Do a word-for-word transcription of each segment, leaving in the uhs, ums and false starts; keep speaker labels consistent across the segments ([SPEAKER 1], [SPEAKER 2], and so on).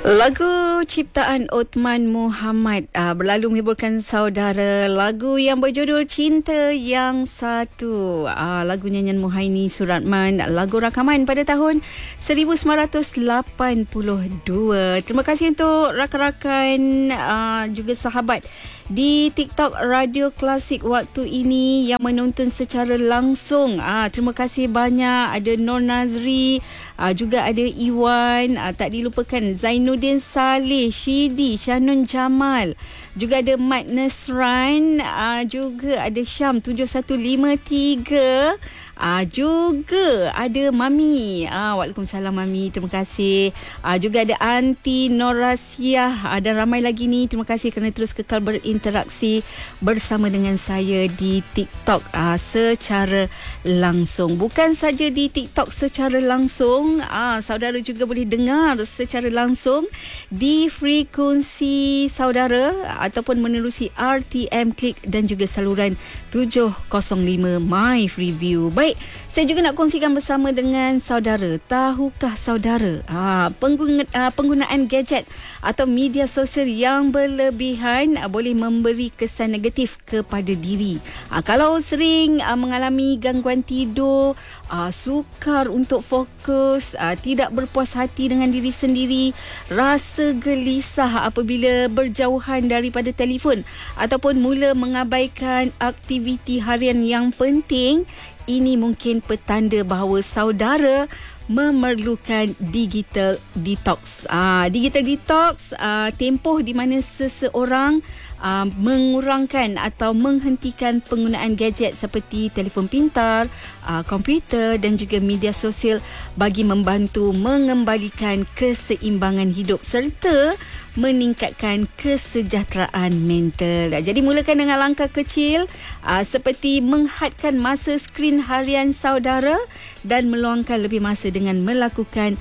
[SPEAKER 1] Lagu ciptaan Othman Muhammad uh, berlalu menghiburkan saudara. Lagu yang berjudul Cinta Yang Satu. Uh, lagu nyanyian Muhaini Suratman. Lagu rakaman pada tahun seribu sembilan ratus lapan puluh dua. Terima kasih untuk rakan-rakan uh, juga sahabat di TikTok Radio Klasik waktu ini yang menonton secara langsung. Ah, terima kasih banyak. Ada Nur Nazri, ah, juga ada Iwan, ah, tak dilupakan Zainuddin Saleh, Shidi, Shanun Jamal, juga ada Mat Nesran, ah, juga ada Syam tujuh satu lima tiga. Ah, juga ada Mami. Ah, Waalaikumsalam Mami. Terima kasih. Ah, juga ada Anti Norasiah. Ah, dan ramai lagi ni. Terima kasih kerana terus kekal berinteraksi bersama dengan saya di TikTok ah, secara langsung. Bukan saja di TikTok secara langsung, ah, saudara juga boleh dengar secara langsung di frekuensi saudara ataupun menerusi R T M Klik dan juga saluran tujuh kosong lima My Freeview. Baik, saya juga nak kongsikan bersama dengan saudara. Tahukah saudara ha, pengguna, uh, penggunaan gadget atau media sosial yang berlebihan uh, boleh memberi kesan negatif kepada diri. Uh, kalau sering uh, mengalami gangguan tidur, uh, sukar untuk fokus, uh, tidak berpuas hati dengan diri sendiri, rasa gelisah apabila berjauhan daripada telefon ataupun mula mengabaikan aktiviti harian yang penting, ini mungkin petanda bahawa saudara memerlukan digital detox. Ah, digital detox ah, tempoh di mana seseorang ah, mengurangkan atau menghentikan penggunaan gadget seperti telefon pintar, ah, komputer dan juga media sosial bagi membantu mengembalikan keseimbangan hidup serta meningkatkan kesejahteraan mental. Jadi mulakan dengan langkah kecil aa, seperti menghadkan masa skrin harian saudara dan meluangkan lebih masa dengan melakukan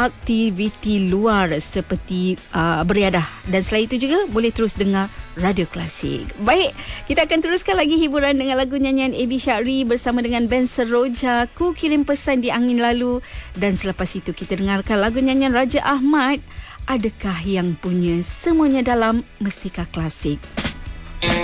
[SPEAKER 1] aktiviti luar seperti aa, beriadah. Dan selain itu juga boleh terus dengar Radio Klasik. Baik, kita akan teruskan lagi hiburan dengan lagu nyanyian A B Syahri bersama dengan band Seroja, Ku Kirim Pesan di Angin Lalu. Dan selepas itu kita dengarkan lagu nyanyian Raja Ahmad, Adakah Yang Punya. Semuanya dalam Mestika Klasik.